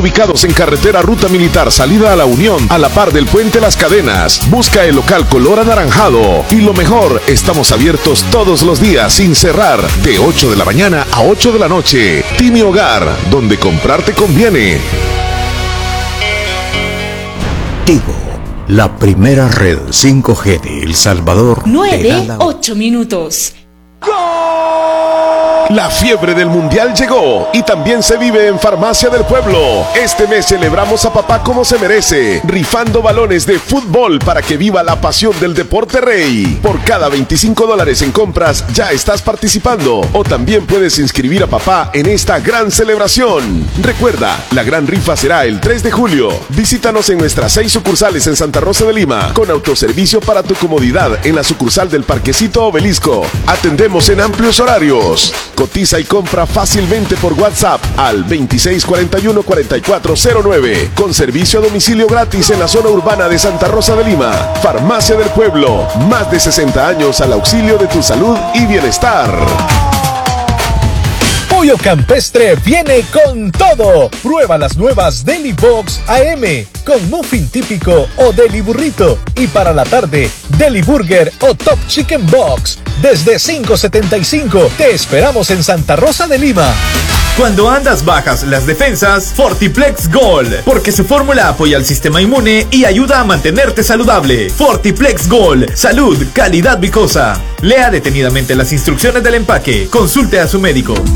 ubicados en carretera Ruta Militar, salida a La Unión, a la par del Puente Las Cadenas. Busca el local color anaranjado. Y lo mejor, estamos abiertos todos los días sin cerrar, de 8 de la mañana a 8 de la noche. Timi Hogar, donde comprar te conviene. Tigo, la primera red 5G de El Salvador. 9:08 minutos. La fiebre del Mundial llegó y también se vive en Farmacia del Pueblo. Este mes celebramos a papá como se merece, rifando balones de fútbol para que viva la pasión del deporte rey. Por cada $25 en compras ya estás participando, o también puedes inscribir a papá en esta gran celebración. Recuerda, la gran rifa será el 3 de julio. Visítanos en nuestras 6 sucursales en Santa Rosa de Lima, con autoservicio para tu comodidad en la sucursal del Parquecito Obelisco. Atendemos en amplios horarios. Cotiza y compra fácilmente por WhatsApp al 2641-4409, con servicio a domicilio gratis en la zona urbana de Santa Rosa de Lima. Farmacia del Pueblo, más de 60 años al auxilio de tu salud y bienestar. Pollo Campestre viene con todo. Prueba las nuevas Deli Box AM con muffin típico o Deli Burrito. Y para la tarde, Deli Burger o Top Chicken Box. Desde $5.75. Te esperamos en Santa Rosa de Lima. Cuando andas bajas las defensas, Fortiplex Gold, porque su fórmula apoya el sistema inmune y ayuda a mantenerte saludable. Fortiplex Gold, salud, calidad, vicosa. Lea detenidamente las instrucciones del empaque. Consulte a su médico.